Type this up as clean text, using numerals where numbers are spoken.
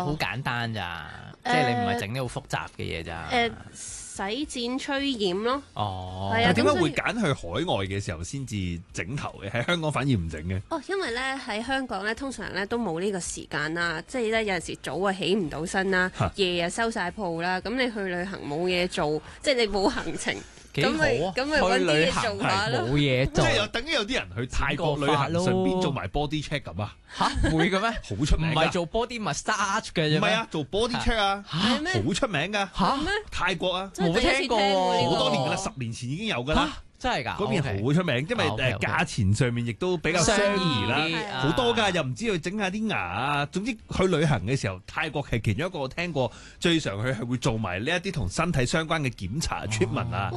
好簡單咋，即係你唔係整啲好複雜嘅嘢咋。 洗剪吹染咯。 哦， 係啊但點解會揀去海外嘅時候先至整頭嘅？喺香港反而唔整嘅。 哦，因為咧喺香港咧，通常咧都冇呢個時間啦，即係咧有陣時早啊起唔到身啦，夜啊收晒鋪啦，咁你去旅行冇嘢做，即係你冇行程， 幾好啊！ 咁咪揾啲嘢做下咯。 冇嘢做， 即係等於有啲人去泰國旅行，順便做埋 body check 咁啊！ 嚇會嘅咩？ 好出名㗎， 唔係做 body massage 嘅啫咩？ 唔係啊，做 body check 啊， 係咩？ 好出名㗎。 嚇泰國啊， 冇聽過喎， 好多年㗎啦，10年前已經有㗎啦。 真係㗎， 嗰邊好出名，因為價錢上面亦都比較相宜啦，好多㗎，又唔知去整下啲牙啊。總之去旅行嘅時候，泰國係其中一個我聽過最常去係會做埋呢一啲同身體相關嘅檢查 treatment 啊。